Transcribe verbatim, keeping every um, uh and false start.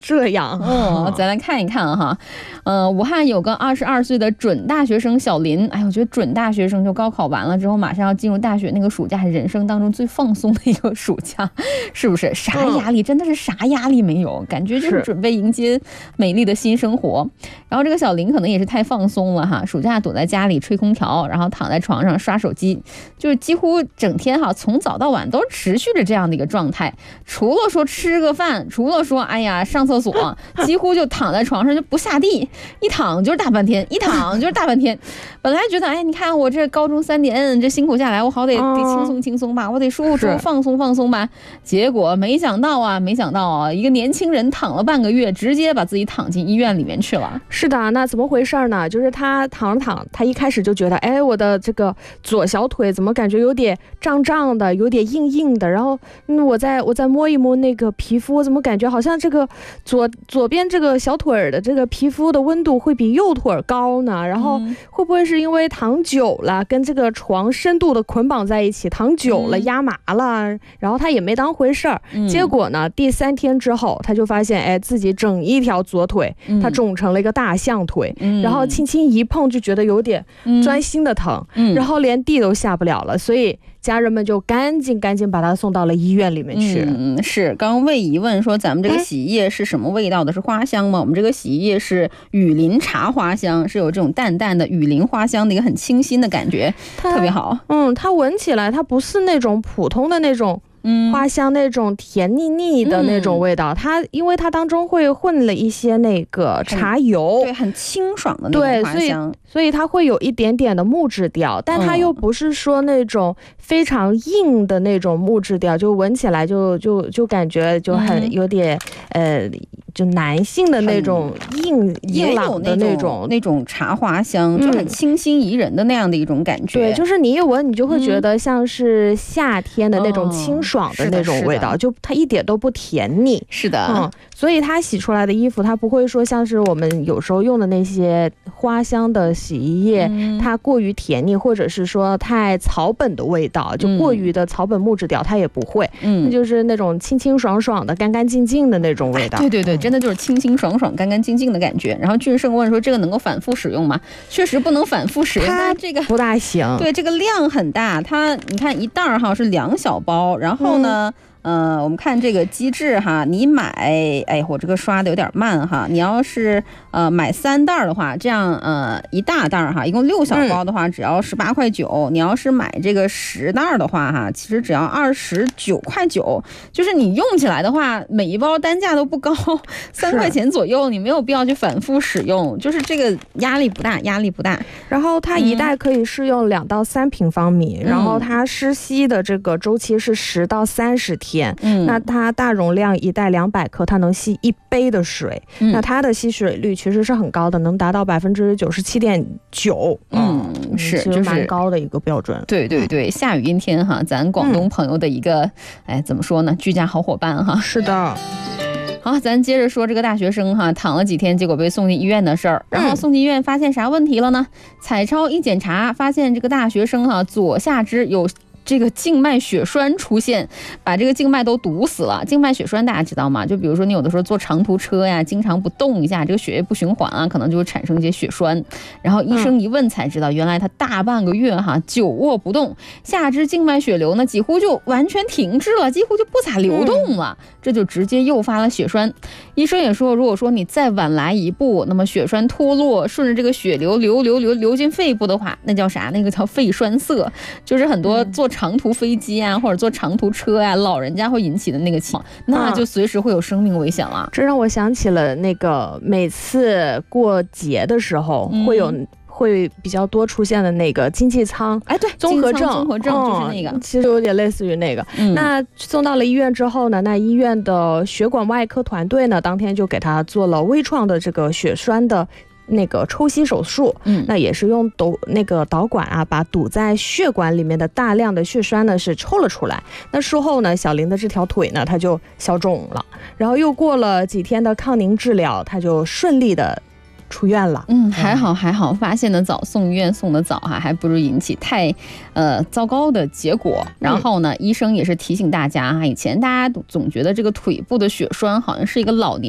这样。 嗯，咱来看一看哈，呃，武汉有个二十二岁的准大学生小林，哎，我觉得准大学生就高考完了之后马上要进入大学那个暑假，人生当中最放松的一个暑假，是不是？啥压力，真的是啥压力没有，感觉就是准备迎接美丽的新生活。然后这个小林可能也是太放松了哈，暑假躲在家里吹空调，然后躺在床上刷手机，就是几乎整天哈，从早到晚都持续着这样的一个状态。除了说吃个饭，除了说哎呀上厕所，几乎就躺在床上就不下地，一躺就是大半天，一躺就是大半天。本来觉得哎，你看我这高中三年这辛苦下来，我好得得轻松轻松吧，我得舒服舒服放松放松吧。结果没想到啊，没想到啊，一个年轻人躺了半个月，直接把自己躺进医院里面去了。 是的，那怎么回事呢？就是他躺着躺，他一开始就觉得，哎，我的这个左小腿怎么感觉有点胀胀的，有点硬硬的。然后，嗯，我再我再摸一摸那个皮肤，我怎么感觉好像这个左左边这个小腿的这个皮肤的温度会比右腿高呢？然后会不会是因为躺久了，跟这个床深度的捆绑在一起，躺久了压麻了？然后他也没当回事儿。结果呢，第三天之后，他就发现，哎，自己整一条左腿，他肿成了一个大象腿，嗯、然后轻轻一碰就觉得有点钻心的疼，嗯、然后连地都下不了了，所以家人们就赶紧赶紧把他送到了医院里面去。 嗯，是。刚刚魏姨问说咱们这个洗衣液是什么味道的？是花香吗？我们这个洗衣液是雨林茶花香，是有这种淡淡的雨林花香的一个很清新的感觉，特别好。 嗯，它闻起来它不是那种普通的那种。嗯，花香那种甜腻腻的那种味道，嗯、它因为它当中会混了一些那个茶油， 对，很清爽的那种花香， 所以它会有一点点的木质调，但它又不是说那种非常硬的那种木质调，就闻起来就就就感觉就很有点、嗯、呃，就男性的那种硬硬朗的那种那种茶花香，就很清新宜人的那样的一种感觉。 嗯、对，就是你一闻，你就会觉得像是夏天的那种清爽。爽的那种味道，就它一点都不甜腻。 是的， 嗯，所以它洗出来的衣服，它不会说像是我们有时候用的那些花香的洗衣液，嗯、它过于甜腻，或者是说太草本的味道，就过于的草本木质调，它也不会。嗯，那就是那种清清爽爽的、干干净净的那种味道。 对对对，真的就是清清爽爽、干干净净的感觉。然后俊胜问说：“这个能够反复使用吗？”确实不能反复使用，它这个不大行。 对，这个量很大，它你看一袋哈是两小包，然后。然后呢，嗯、呃，我们看这个机制哈，你买，哎，我这个刷的有点慢哈。你要是呃买三袋的话，这样呃一大袋哈，一共六小包的话，只要十八块九。你要是买这个十袋的话哈，其实只要二十九块九。就是你用起来的话，每一包单价都不高，三块钱左右，你没有必要去反复使用，就是这个压力不大，压力不大。 然后它一袋可以适用两到三平方米，嗯、然后它湿吸的这个周期是十到三十天。嗯，那它大容量一袋两百克，它能吸一杯的水，嗯、那它的吸水率其实是很高的，能达到百分之九十七点九。嗯， 是， 就是蛮高的一个标准。 对对对，下雨阴天哈，咱广东朋友的一个，嗯、哎，怎么说呢？居家好伙伴哈。 是的。 好，咱接着说这个大学生哈，躺了几天，结果被送进医院的事儿。然后送进医院发现啥问题了呢？彩超一检查，发现这个大学生哈左下肢有。这个静脉血栓出现，把这个静脉都堵死了。静脉血栓大家知道吗？就比如说你有的时候坐长途车呀，经常不动一下，这个血液不循环啊，可能就会产生一些血栓。然后医生一问才知道，原来他大半个月哈久卧不动，下肢静脉血流呢几乎就完全停滞了，几乎就不咋流动了，这就直接诱发了血栓。医生也说，如果说你再晚来一步，那么血栓脱落，顺着这个血流流流流流进肺部的话，那叫啥？那个叫肺栓塞，就是很多坐长途飞机啊，或者坐长途车啊，老人家会引起的那个情况，那就随时会有生命危险了。 这让我想起了那个每次过节的时候、嗯、会有。会比较多出现的那个经济舱， 哎，对， 综合症， 综合症就是那个、 嗯，其实有点类似于那个。嗯、那送到了医院之后呢，那医院的血管外科团队呢，当天就给他做了微创的这个血栓的那个抽吸手术，嗯，那也是用导那个导管啊，把堵在血管里面的大量的血栓呢是抽了出来。那术后呢，小林的这条腿呢，它就消肿了，然后又过了几天的抗凝治疗，它就顺利的。出院了， 嗯，还好还好，发现的早，送医院送的早哈，还不如引起太，呃，糟糕的结果。然后呢，嗯、医生也是提醒大家哈，以前大家总觉得这个腿部的血栓好像是一个老年。